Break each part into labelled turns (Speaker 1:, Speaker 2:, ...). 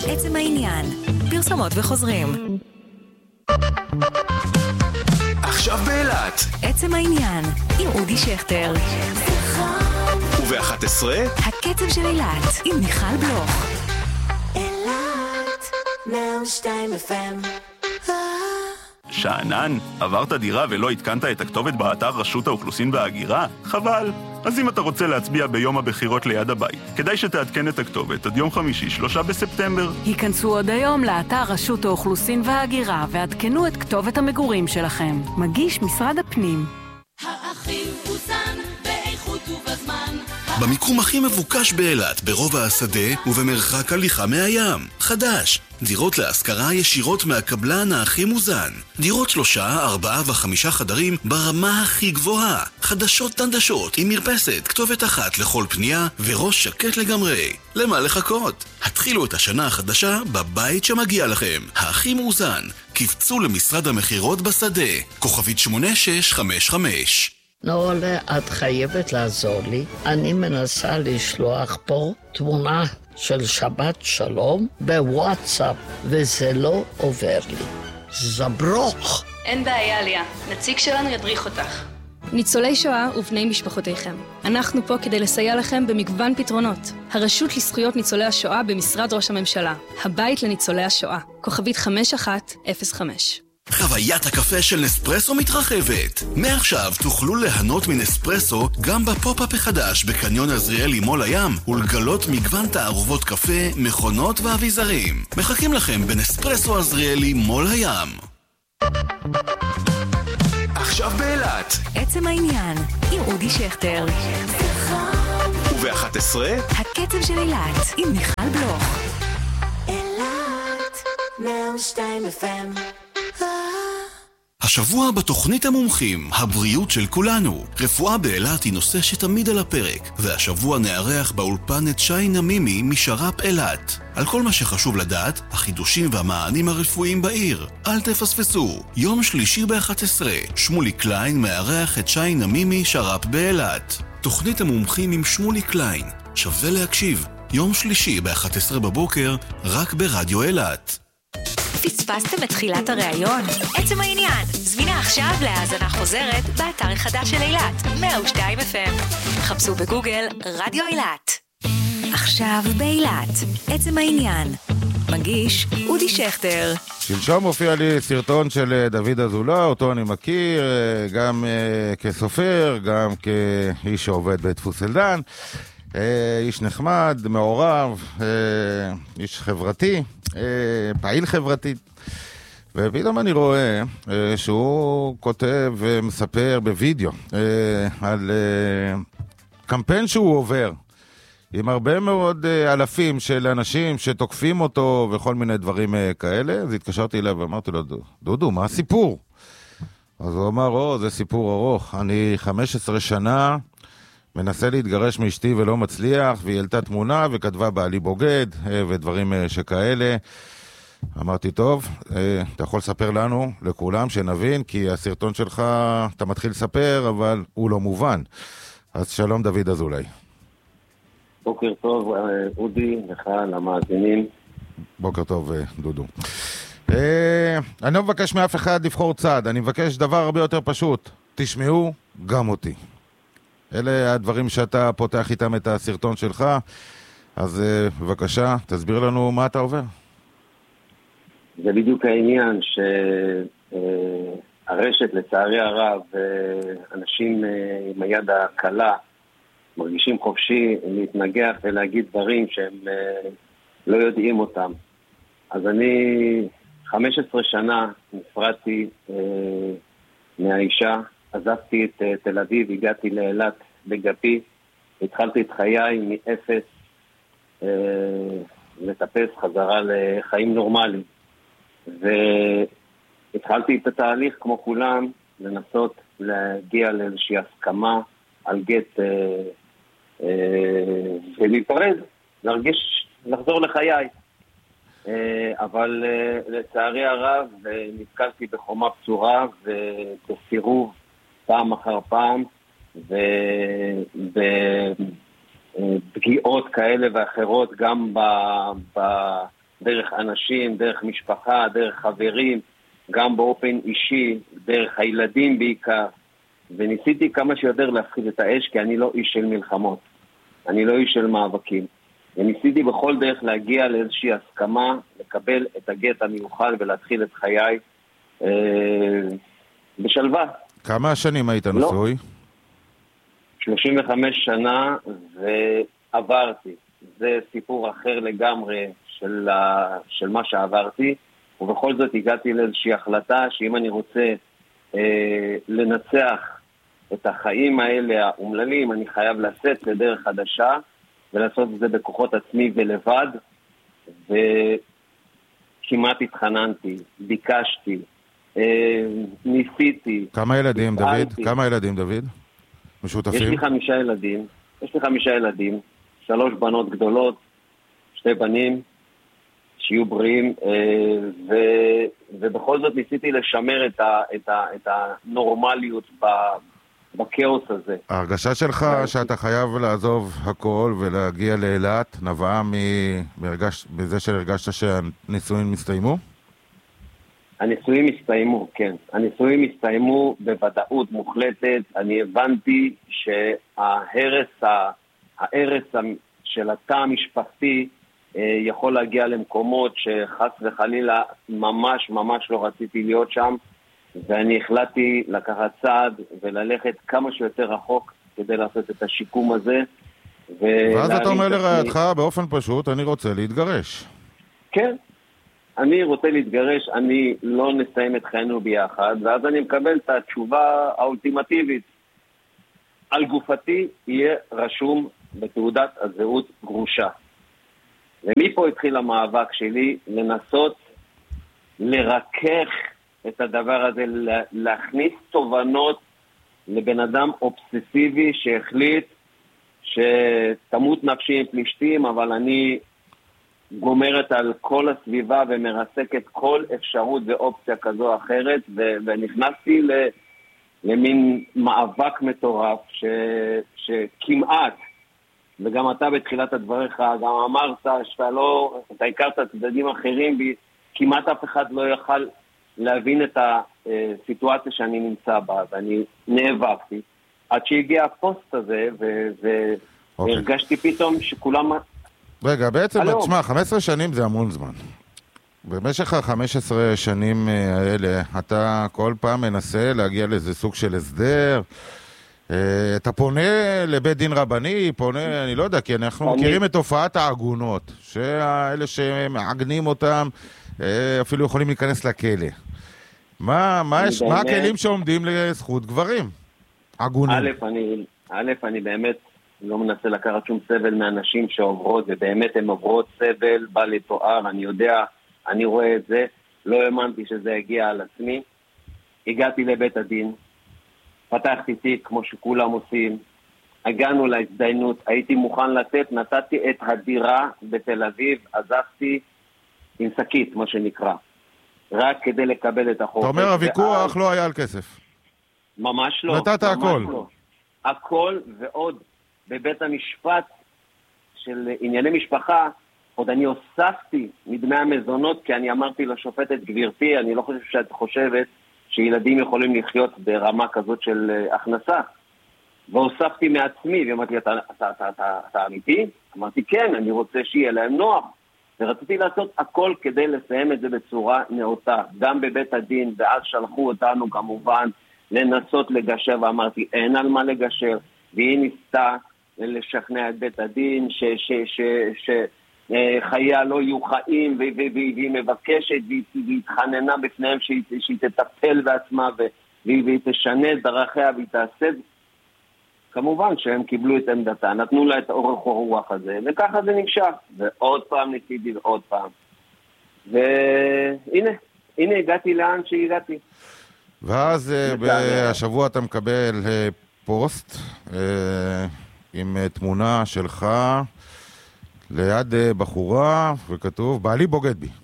Speaker 1: עצם העניין. פרסומות וחוזרים.
Speaker 2: עכשיו באילת.
Speaker 1: עצם העניין עם אודי שכטר.
Speaker 2: וב-11
Speaker 1: הקצב של אילת עם מיכל בלוך.
Speaker 3: אילת 102 FM.
Speaker 4: שענן, עברת דירה ולא התקנת את הכתובת באתר רשות האוכלוסין וההגירה? חבל. אז אם אתה רוצה להצביע ביום הבחירות ליד הבית, כדאי שתעדכן את הכתובת עד יום חמישי 3 בספטמבר.
Speaker 5: היכנסו עוד היום לאתר רשות האוכלוסין וההגירה ועדכנו את כתובת המגורים שלכם. מגיש משרד הפנים.
Speaker 3: האחים פוזן באיכות ובזמן.
Speaker 2: במיקום הכי מבוקש באילת, ברובע השדה ובמרחק הליכה מהים. חדש, דירות להשכרה ישירות מהקבלן הכי מוזן. דירות 3, 4 ו5 חדרים ברמה הכי גבוהה. חדשות דנדשות עם מרפסת, כתובת אחת לכל פנייה וראש שקט לגמרי. למה לחכות? התחילו את השנה החדשה בבית שמגיע לכם. הכי מאוזן. קפצו למשרד המחירות בשדה. כוכבית 8655.
Speaker 6: נורלה, את חייבת לעזור לי. אני מנסה לשלוח פה תמונה של שבת שלום בוואטסאפ, וזה לא עובר לי. זברוך.
Speaker 7: אין בעיה, ליה. נציג שלנו ידריך אותך. ניצולי שואה ובני משפחותיכם. אנחנו פה כדי לסייע לכם במגוון פתרונות. הרשות לזכויות ניצולי השואה במשרד ראש הממשלה. הבית לניצולי השואה. כוכבית 5105.
Speaker 2: חוויית הקפה של נספרסו מתרחבת. מעכשיו תוכלו ליהנות מנספרסו גם בפופ-אפ החדש בקניון עזריאלי מול הים ולגלות מגוון תערובות קפה, מכונות ואביזרים. מחכים לכם בנספרסו עזריאלי מול הים. עכשיו באילת.
Speaker 1: עצם העניין עם אודי שכטר.
Speaker 2: וב-11
Speaker 1: הקצב של אילת עם מיכל בלוך.
Speaker 3: אילת 102 FM.
Speaker 2: השבוע בתוכנית המומחים, הבריאות של כולנו. רפואה באילת היא נושא שתמיד על הפרק, והשבוע נארח באולפן את שי נמימי משר"פ אילת. על כל מה שחשוב לדעת, החידושים והמענים הרפואיים בעיר. אל תפספסו. יום שלישי ב-11, שמולי קליין מארח את שי נמימי שר"פ באילת. תוכנית המומחים עם שמולי קליין. שווה להקשיב. יום שלישי ב-11 בבוקר, רק ברדיו אילת.
Speaker 1: פספסתם את תחילת הראיון? עצם העניין. זמינה עכשיו להאזנה חוזרת באתר החדש של אילת, 102 FM. חפשו בגוגל רדיו אילת. עכשיו באילת. עצם העניין. מגיש אודי שכטר.
Speaker 8: שלשום הופיע לי סרטון של דוד אזולאי, אותו אני מכיר, גם כסופר, גם כאיש שעובד בדפוס אלדן. איש נחמד, מעורב, איש חברתי, פעיל חברתי. ופתאום אני רואה שהוא כותב ומספר בווידאו על קמפיין שהוא עובר עם הרבה מאוד אלפים של אנשים שתוקפים אותו וכל מיני דברים כאלה. אז התקשרתי אליו ואמרתי לו, דודו, מה הסיפור? אז הוא אמר, זה סיפור ארוך. אני 15 שנה מנסה להתגרש מאשתי ולא מצליח, והיא העלתה תמונה וכתבה בעלי בוגד ודברים שכאלה. אמרתי, טוב, אתה יכול לספר לנו, לכולם, שנבין, כי הסרטון שלך, אתה מתחיל לספר, אבל הוא לא מובן. אז שלום דוד אזולאי.
Speaker 9: בוקר טוב, אודי, לך, למאזינים.
Speaker 8: בוקר טוב, דודו. אני לא מבקש מאף אחד לבחור צד, אני מבקש דבר הרבה יותר פשוט. תשמעו גם אותי. אלה הדברים שאתה פותח איתם את הסרטון שלך, אז בבקשה, תסביר לנו מה אתה עובר.
Speaker 9: זה בדיוק העניין שהרשת, לצערי הרב, אנשים עם היד הקלה מרגישים חופשי להתנגח ולהגיד דברים שהם לא יודעים אותם. אז אני 15 שנה נפרדתי מהאישה, עזבתי את תל אביב, הגעתי לאילת בגפי, התחלתי את חיי מאפס, לטפס חזרה לחיים נורמליים. והתחלתי את התהליך כמו כולם, לנסות להגיע לאיזושהי הסכמה על גט ולהיפרד, להרגיש, לחזור לחיי. אבל לצערי הרב נתקלתי בחומה בצורה ובסירוב פעם אחר פעם ובפגיעות כאלה ואחרות גם דרך אנשים, דרך משפחה, דרך חברים, גם באופן אישי, דרך הילדים בעיקר, וניסיתי כמה שיותר להפחיד את האש, כי אני לא איש של מלחמות, אני לא איש של מאבקים, וניסיתי בכל דרך להגיע לאיזושהי הסכמה, לקבל את הגט המיוחד ולהתחיל את חיי בשלווה.
Speaker 8: כמה שנים היית נשוי?
Speaker 9: 35 שנה ועברתי. זה סיפור אחר לגמרי של מה שעברתי, ובכל זאת הגעתי לאיזושהי החלטה שאם אני רוצה לנצח את החיים האלה האומללים, אני חייב לצאת לדרך חדשה ולעשות את זה בכוחות עצמי ולבד, וכמעט התחננתי, ביקשתי, ניסיתי.
Speaker 8: כמה ילדים, דוד? כמה ילדים, דוד? משותפים?
Speaker 9: יש לי 5 ילדים, 3 בנות גדולות, 2 בנים, שיהיו בריאים, ובכל זאת ניסיתי לשמר את הנורמליות בקאוס הזה.
Speaker 8: ההרגשה שלך שאתה חייב לעזוב הכל ולהגיע לאילת נבעה בזה שהרגשת שהנישואים מסתיימו? הנישואים
Speaker 9: הסתיימו, כן. הנישואים הסתיימו בוודאות מוחלטת. אני הבנתי שההרס של התא המשפחתי יכול להגיע למקומות שחס וחלילה ממש ממש לא רציתי להיות שם, ואני החלטתי לקחת צעד וללכת כמה שיותר רחוק כדי לעשות את השיקום הזה.
Speaker 8: ואז אתה אומר לרעייתך באופן פשוט, אני רוצה להתגרש.
Speaker 9: כן, אני רוצה להתגרש, אני לא נסיים את חיינו ביחד, ואז אני מקבל את התשובה האולטימטיבית. על גופתי יהיה רשום בתעודת הזהות גרושה. ומפה התחיל המאבק שלי לנסות לרכך את הדבר הזה, להכניס תובנות לבן אדם אובססיבי שהחליט שתמות נפשי עם פלישתים, אבל אני גומרת על כל הסביבה ומרסקת כל אפשרות ואופציה כזו או אחרת, ונכנסתי למין מאבק מטורף שכמעט, וגם אתה בתחילת הדבריך גם אמרת אתה הכרת צדדים אחרים, כמעט אף אחד לא יוכל להבין את הסיטואציה שאני נמצא בה, ואני נאבקתי עד שהגיע הפוסט הזה, והרגשתי פתאום שכולם...
Speaker 8: רגע, בעצם, תשמע, 15 שנים זה המון זמן. במשך ה-15 שנים האלה, אתה כל פעם מנסה להגיע לאיזה סוג של הסדר, אתה פונה לבית דין רבני, אני לא יודע, כי אנחנו מכירים את תופעת העגונות, שאלה שמעגנים אותם אפילו יכולים להיכנס לכלא. מה הכלים שעומדים לזכות גברים? עגונים.
Speaker 9: אני באמת לא מנסה לקחת שום סבל מאנשים שעוברות, ובאמת הן עוברות סבל, בא לתואר, אני יודע, אני רואה את זה, לא האמנתי שזה יגיע על עצמי. הגעתי לבית הדין, פתחתי תיק כמו שכולם עושים, הגענו להזדיינות, הייתי מוכן לתת, נתתי את הדירה בתל אביב, עזבתי עם שקית, מה שנקרא, רק כדי לקבל את החופש.
Speaker 8: אתה אומר, הוויכוח לא היה על כסף.
Speaker 9: ממש לא.
Speaker 8: נתת הכל.
Speaker 9: לא. הכל ועוד בבית המשפט של ענייני משפחה, עוד אני הוספתי מדמי המזונות, כי אני אמרתי לשופטת, גבירתי, אני לא חושב שאת חושבת שילדים יכולים לחיות ברמה כזאת של הכנסה. והוספתי מעצמי, ואמרתי לי, אתה אמיתי? אמרתי, כן, אני רוצה שיהיה להם נוח. ורציתי לעשות הכל כדי לסיים את זה בצורה נאותה, גם בבית הדין, ואז שלחו אותנו כמובן לנסות לגשר, ואמרתי, אין על מה לגשר, והיא ניסתה לשכנע את בית הדין, שחייה לא יהיו חיים, והיא מבקשת, והיא התחננה בפניהם שהיא תטפל בעצמה, והיא תשנה את דרכיה, והיא תעשה. כמובן שהם קיבלו את עמדתה, נתנו לה את אורך הרוח הזה, וככה זה נמשך, ועוד פעם ניסיתי ועוד פעם. והנה הגעתי לאן שהגעתי.
Speaker 8: ואז השבוע אתה מקבל פוסט עם תמונה שלך ליד בחורה, וכתוב, בעלי בוגד בי.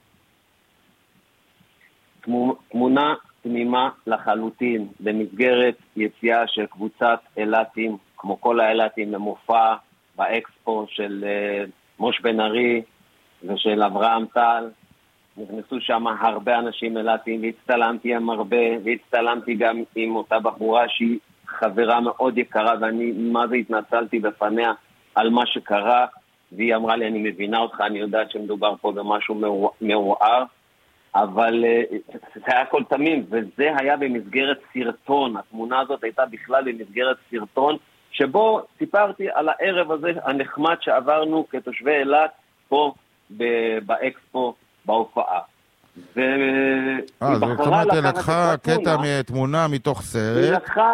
Speaker 9: תמונה תמימה לחלוטין, במסגרת יציאה של קבוצת אילתים, כמו כל האילתים, למופע באקספו של מוש בן ארי, ושל אברהם טל. נכנסו שם הרבה אנשים אילתים, והצטלמתי עם הרבה, והצטלמתי גם עם אותה בחורה שהיא חברה מאוד יקרה, ואני מה זה התנצלתי בפניה על מה שקרה, והיא אמרה לי, אני מבינה אותך, אני יודעת שמדובר פה במשהו מעורער, אבל זה היה כל תמים, וזה היה במסגרת סרטון. התמונה הזאת הייתה בכלל במסגרת סרטון, שבו סיפרתי על הערב הזה הנחמד שעברנו כתושבי אילת פה באקספו, בהופעה.
Speaker 8: זאת אומרת, היא לקחה קטע מתמונה מתוך סרט.
Speaker 9: היא לקחה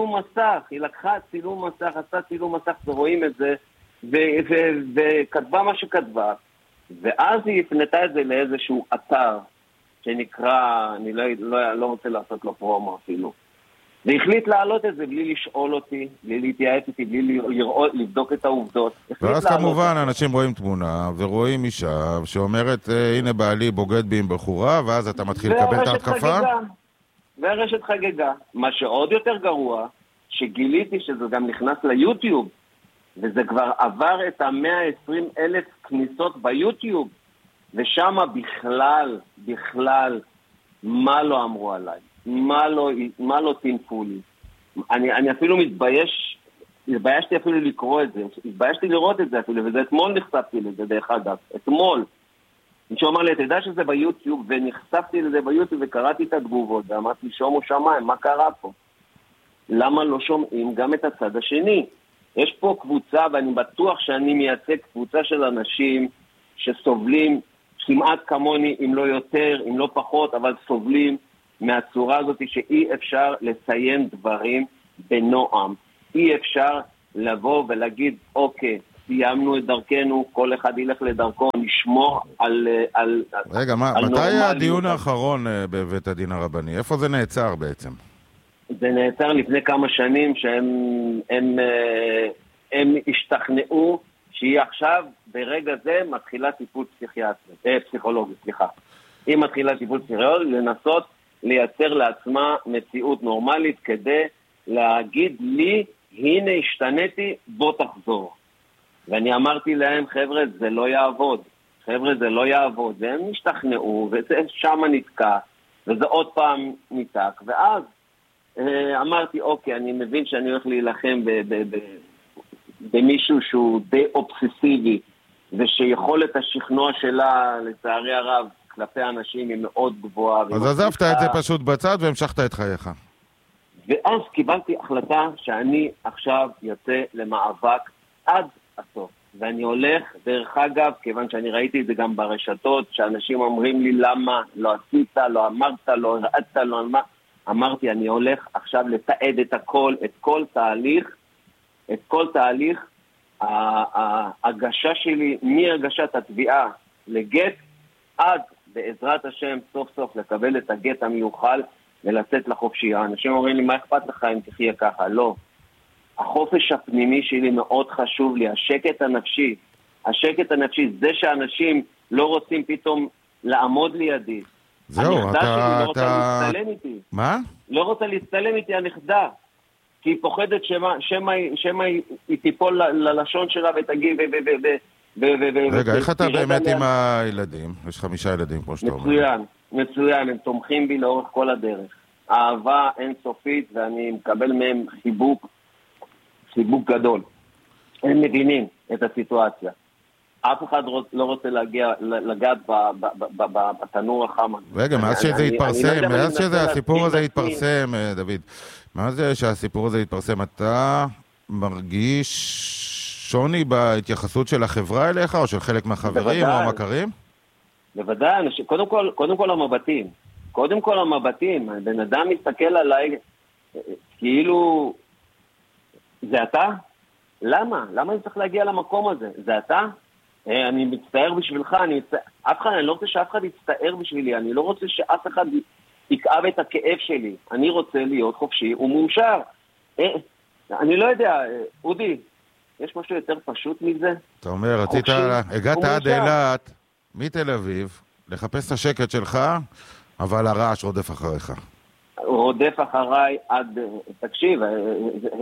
Speaker 9: צילום מסך, עשתה צילום מסך, ורואים את זה, וכתבה מה שכתבה, ואז היא הפנתה את זה לאיזשהו אתר, שנקרא, אני לא רוצה לעשות לו פרומו אפילו, והחליט להעלות את זה בלי לשאול אותי, בלי להתייעץ איתי, בלי לבדוק את העובדות.
Speaker 8: ואז כמובן אנשים רואים תמונה ורואים אישה שאומרת, הנה בעלי בוגד בי עם בחורה, ואז אתה מתחיל לקבל את ההתקפה.
Speaker 9: והרשת חגגה. מה שעוד יותר גרוע, שגיליתי שזה גם נכנס ליוטיוב, וזה כבר עבר את 120,000 כניסות ביוטיוב, ושם בכלל, מה לא אמרו עליי? מה לא תינפו לי? אני אפילו התביישתי אפילו לקרוא את זה, התביישתי לראות את זה אפילו, וזה אתמול נחשפתי לזה דרך אגב, אתמול. מישהו אמר לי, אתה יודע שזה ביוטיוב, ונחשפתי לזה ביוטיוב וקראתי את התגובות, ואמרתי, שומו שמיים, מה קרה פה? למה לא שומעים גם את הצד השני? יש פה קבוצה, ואני בטוח שאני מייצג קבוצה של אנשים שסובלים כמעט כמוני, אם לא יותר, אם לא פחות, אבל סובלים מהצורה הזאת שאי אפשר לציין דברים בנועם. אי אפשר לבוא ולהגיד, אוקיי, סיימנו את דרכנו, כל אחד ילך לדרכו, נשמור על
Speaker 8: רגע, מתי הדיון האחרון בבית הדין הרבני? איפה זה נעצר בעצם?
Speaker 9: זה נעצר לפני כמה שנים שהם השתכנעו שהיא עכשיו, ברגע זה, מתחילה טיפול פסיכולוגי, סליחה. היא מתחילה טיפול פסיכולוגי לנסות לייצר לעצמה מציאות נורמלית כדי להגיד לי, הנה השתניתי, בוא תחזור. ואני אמרתי להם, חבר'ה, זה לא יעבוד. והם השתכנעו, וזה שם נתקע, וזה עוד פעם ניתק. ואז אמרתי, אוקיי, אני מבין שאני הולך להילחם במישהו שהוא די אובססיבי, ושיכולת השכנוע שלה, לצערי הרב, כלפי אנשים היא מאוד גבוהה.
Speaker 8: אז עזבת את זה פשוט בצד והמשכת את חייך.
Speaker 9: ואז קיבלתי החלטה שאני עכשיו יוצא למאבק עד הסוף. ואני הולך, דרך אגב, כיוון שאני ראיתי את זה גם ברשתות, שאנשים אומרים לי למה לא עשית, לא אמרת, לא הראית, לא אמרת. אמרתי, אני הולך עכשיו לתעד את הכל, את כל תהליך ההגשה שלי, מהגשת התביעה לגט, עד בעזרת השם סוף סוף לקבל את הגט המיוחל ולצאת לחופשייה. אנשים אומרים לי, מה אכפת לך אם תחיה ככה? לא. החופש הפנימי שלי מאוד חשוב לי, השקט הנפשי, זה שאנשים לא רוצים פתאום לעמוד לידי.
Speaker 8: זהו,
Speaker 9: הנכדה שלי לא רוצה להצטלם איתי.
Speaker 8: מה?
Speaker 9: לא רוצה להצטלם איתי הנכדה, כי היא פוחדת שמה היא תיפול ללשון שלה ותגיד
Speaker 8: רגע, איך אתה באמת עם הילדים? יש 5 ילדים, כמו שאתה אומר.
Speaker 9: מצוין, הם תומכים בי לאורך כל הדרך. אהבה אינסופית, ואני מקבל מהם חיבוק גדול. הם מבינים את הסיטואציה. אף אחד לא רוצה לגעת בתנור החם.
Speaker 8: רגע, מאז שהסיפור הזה התפרסם, דוד, מאז שהסיפור הזה התפרסם, אתה מרגיש שוני בהתייחסות של החברה אליך, או של חלק מהחברים או המכרים?
Speaker 9: בוודאי, קודם כל המבטים. בן אדם מסתכל עליי, כאילו, זה אתה? למה? למה אני צריך להגיע למקום הזה? זה אתה? אני מצטער בשבילך, אני לא רוצה שאף אחד יצטער בשבילי, אני לא רוצה שאף אחד יכאב את הכאב שלי, אני רוצה להיות חופשי ומאושר. אני לא יודע, אודי, יש משהו יותר פשוט מזה?
Speaker 8: אתה אומר, הגעת עד אילת, מתל אביב, לחפש את השקט שלך, אבל הרעש רודף אחריך.
Speaker 9: רודף אחריי עד, תקשיב,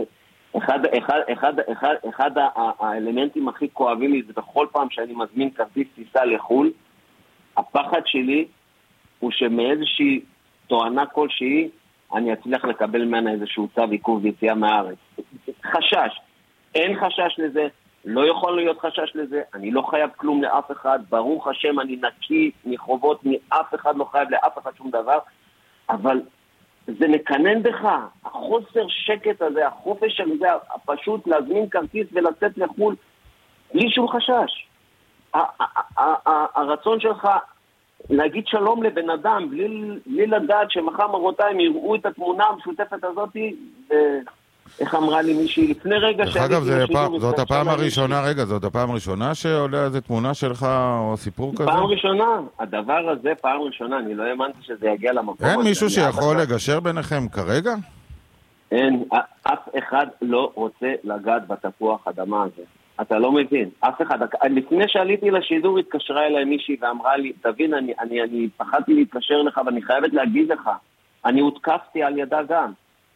Speaker 9: אחד האלמנטים הכי כואבים לי זה בכל פעם שאני מזמין כרטיס טיסה לחול, הפחד שלי הוא שמאיזושהי תואנה כלשהי אני אצליח לקבל ממנה איזשהו צו עיכוב יציאה מהארץ. חשש. אין חשש לזה, לא יכול להיות חשש לזה, אני לא חייב כלום לאף אחד, ברוך השם אני נקי מחובות, מאף אחד לא חייב לאף אחד שום דבר, אבל זה מקנן בך, החוסר שקט הזה, החופש הזה, פשוט להזמין כרטיס ולצאת לחול, בלי שום חשש. הרצון שלך להגיד שלום לבן אדם, בלי לדעת שמחר מרותיים יראו את התמונה המשותפת הזאת, איך אמרה לי מישהי לפני רגע
Speaker 8: דרך אגב, זאת הפעם הראשונה, רגע, זאת הפעם הראשונה שעולה איזה תמונה שלך או סיפור כזה?
Speaker 9: פעם ראשונה, הדבר הזה פעם ראשונה, אני לא האמנתי שזה יגיע למקום.
Speaker 8: אין מישהו שיכול לגשר ביניכם כרגע?
Speaker 9: אין, אף אחד לא רוצה לגעת בתפוח אדמה הזה. אתה לא מבין, אף אחד. לפני שעליתי לשידור התקשרה אליי מישהי ואמרה לי, תבין, אני פחדתי להתקשר לך ואני חייבת להגיד לך, אני הותקפתי על ידה גם.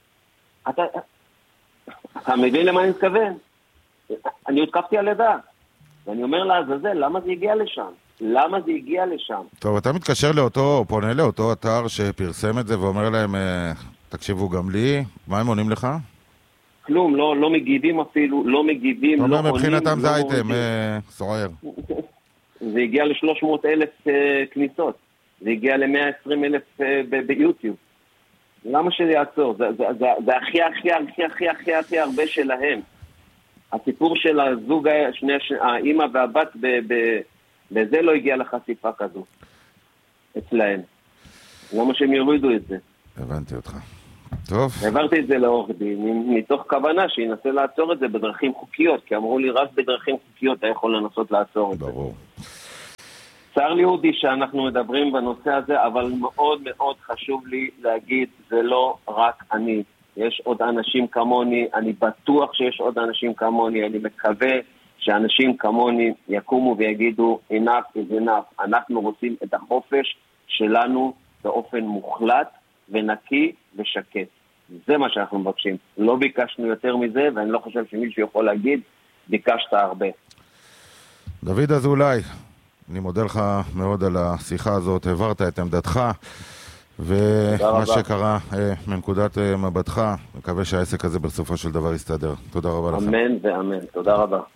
Speaker 9: אתה מבין למה אני מתכוון? אני הותקפתי על ידה. ואני אומר לעזאזל, למה זה הגיע לשם? למה זה הגיע לשם?
Speaker 8: טוב, אתה מתקשר לאותו, פונה לאותו אתר שפרסם את זה ואומר להם, תקשיבו גם לי, מה הם עונים לך?
Speaker 9: כלום, לא מגיבים אפילו, לא מגיבים, לא עונים.
Speaker 8: מבחינתם זה אייטם סוער.
Speaker 9: זה הגיע ל-300,000 כניסות. זה הגיע ל-120,000 ביוטיוב. למה שזה יעצור? זה הכי הרבה שלהם. הסיפור של הזוג, האמא והבת, בזה לא הגיע לחשיפה כזו. אצלהם. למה שהם יורידו את זה?
Speaker 8: הבנתי אותך. טוב.
Speaker 9: העברתי את זה לעורך דין, מתוך כוונה שינסה לעצור את זה בדרכים חוקיות, כי אמרו לי רק בדרכים חוקיות אתה יכול לנסות לעצור את זה.
Speaker 8: ברור.
Speaker 9: צר לי אודי שאנחנו מדברים בנושא הזה, אבל מאוד מאוד חשוב לי להגיד, זה לא רק אני. יש עוד אנשים כמוני, אני בטוח שיש עוד אנשים כמוני, אני מקווה שאנשים כמוני יקומו ויגידו, enough is enough, אנחנו רוצים את החופש שלנו באופן מוחלט ונקי ושקט. זה מה שאנחנו מבקשים. לא ביקשנו יותר מזה, ואני לא חושב שמישהו יכול להגיד, ביקשת הרבה.
Speaker 8: דוד אזולאי, אני מודה לך מאוד על השיחה הזאת, העברת את עמדתך, ומה שקרה מנקודת מבטך, מקווה שהעסק הזה בסופו של דבר יסתדר. תודה רבה לך.
Speaker 9: אמן ואמן. תודה רבה.